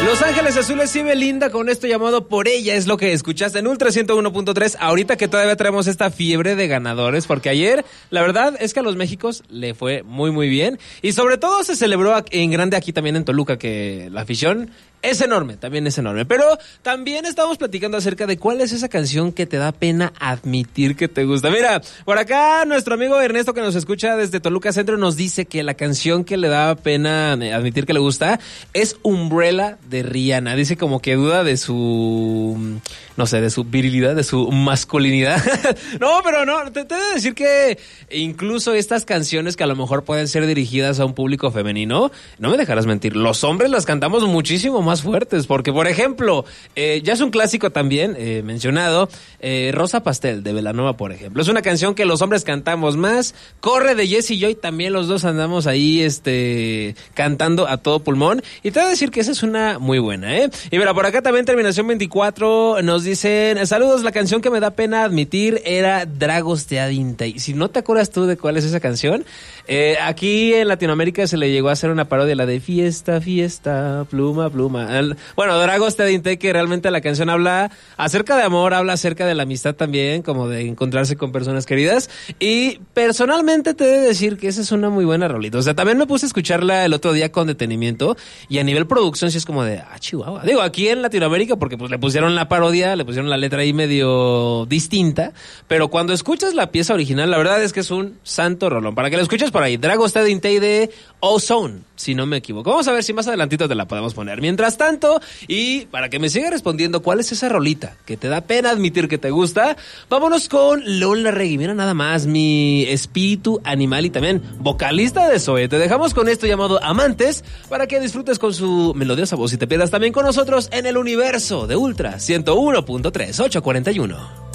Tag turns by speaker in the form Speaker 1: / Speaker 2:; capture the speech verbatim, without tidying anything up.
Speaker 1: Los Ángeles Azules y Belinda con esto llamado Por Ella es lo que escuchaste en Ultra ciento uno punto tres. Ahorita que todavía traemos esta fiebre de ganadores, porque ayer la verdad es que a los Méxicos le fue muy muy bien y sobre todo se celebró en grande aquí también en Toluca, que la afición es enorme, también es enorme. Pero también estamos platicando acerca de cuál es esa canción que te da pena admitir que te gusta. Mira, por acá nuestro amigo Ernesto, que nos escucha desde Toluca Centro, nos dice que la canción que le da pena admitir que le gusta es Umbrella de Rihanna. Dice como que duda de su, no sé, de su virilidad, de su masculinidad. No, pero no, te, te he de decir que incluso estas canciones que a lo mejor pueden ser dirigidas a un público femenino, no me dejarás mentir, los hombres las cantamos muchísimo más más fuertes, porque por ejemplo, eh, ya es un clásico también eh, mencionado, eh, Rosa Pastel de Belanova, por ejemplo, es una canción que los hombres cantamos más. Corre de Jesse Joy, también los dos andamos ahí este cantando a todo pulmón, y te voy a decir que esa es una muy buena, ¿eh? Y mira, por acá también terminación veinticuatro nos dicen, saludos, la canción que me da pena admitir era Dragos de Adintei. Si no te acuerdas tú de cuál es esa canción, eh, aquí en Latinoamérica se le llegó a hacer una parodia, la de Fiesta, Fiesta, Pluma, Pluma. Bueno, Dragos de Adintei, que realmente la canción habla acerca de amor, habla acerca de la amistad también, como de encontrarse con personas queridas, y personalmente te he de decir que esa es una muy buena rolita. O sea, también me puse a escucharla el otro día con detenimiento, y a nivel producción sí es como de, ah, chihuahua. Digo, aquí en Latinoamérica, porque pues le pusieron la parodia, le pusieron la letra ahí medio distinta, pero cuando escuchas la pieza original, la verdad es que es un santo rolón. Para que lo escuches por ahí, Dragos de Adintei de Ozone, si no me equivoco. Vamos a ver si más adelantito te la podemos poner. Mientras tanto, y para que me siga respondiendo cuál es esa rolita que te da pena admitir que te gusta, vámonos con Lola Reggae. Mira nada más, mi espíritu animal y también vocalista de Zoe. Te dejamos con esto llamado Amantes para que disfrutes con su melodiosa voz y te pierdas también con nosotros en el universo de Ultra ciento uno punto tres, ocho cuarenta y uno.